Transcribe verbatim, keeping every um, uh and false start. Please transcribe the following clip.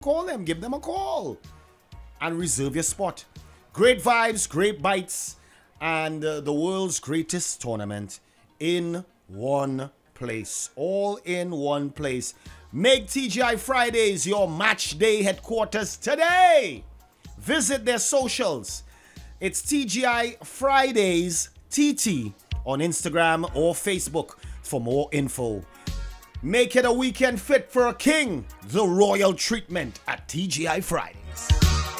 call them, give them a call, and reserve your spot. Great vibes, great bites, and uh, the world's greatest tournament in one place. All in one place. Make T G I Fridays your match day headquarters today. Visit their socials. It's T G I Fridays T T on Instagram or Facebook for more info. Make it a weekend fit for a king. The royal treatment at T G I Fridays.